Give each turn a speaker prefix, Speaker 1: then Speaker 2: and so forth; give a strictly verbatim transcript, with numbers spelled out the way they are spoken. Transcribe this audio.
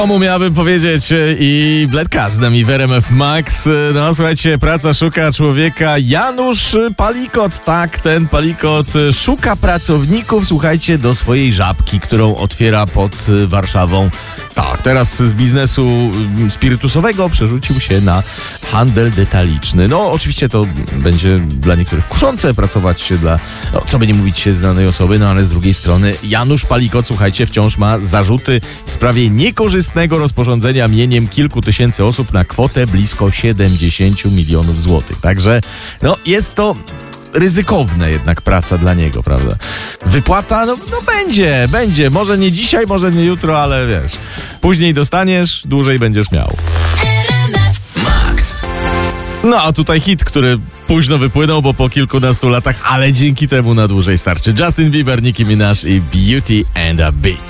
Speaker 1: Komu miałbym powiedzieć i Bledka z nami w R M F Max. No słuchajcie, praca szuka człowieka. Janusz Palikot, tak, ten Palikot szuka pracowników, słuchajcie, do swojej żabki, którą otwiera pod Warszawą. Tak, teraz z biznesu spirytusowego przerzucił się na handel detaliczny. No oczywiście to będzie dla niektórych kuszące pracować dla, no, co by nie mówić, się znanej osoby, no ale z drugiej strony Janusz Palikot, słuchajcie, wciąż ma zarzuty w sprawie niekorzystnego rozporządzenia mieniem kilku tysięcy osób na kwotę blisko siedemdziesiąt milionów złotych. Także no jest to ryzykowna jednak praca dla niego, prawda? Wypłata, no, no będzie, będzie. Może nie dzisiaj, może nie jutro, ale wiesz, później dostaniesz, dłużej będziesz miał. No a tutaj hit, który późno wypłynął, bo po kilkunastu latach, ale dzięki temu na dłużej starczy. Justin Bieber, Nicki Minaj i Beauty and a Beat.